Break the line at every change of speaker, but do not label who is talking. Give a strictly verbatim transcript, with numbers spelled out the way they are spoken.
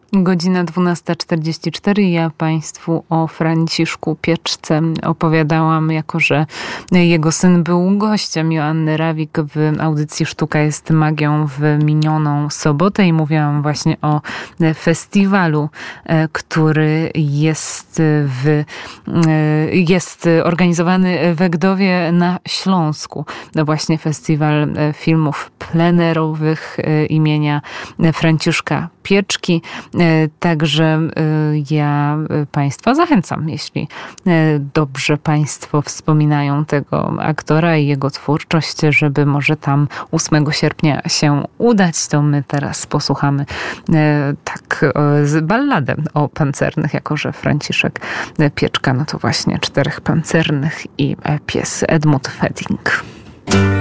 Godzina dwunasta czterdzieści cztery. Ja Państwu o Franciszku Pieczce opowiadałam, jako że jego syn był gościem Joanny Rawik w audycji Sztuka jest magią w minioną sobotę i mówiłam właśnie o festiwalu, który jest, w, jest organizowany we Gdowie na Śląsku. No właśnie festiwal filmów plenerowych imienia Franciszka Pieczki. Także ja Państwa zachęcam, jeśli dobrze Państwo wspominają tego aktora i jego twórczość, żeby może tam ósmego sierpnia się udać, to my teraz posłuchamy tak balladę o pancernych, jako że Franciszek Pieczka, no to właśnie czterech pancernych i pies Edmund Fedding.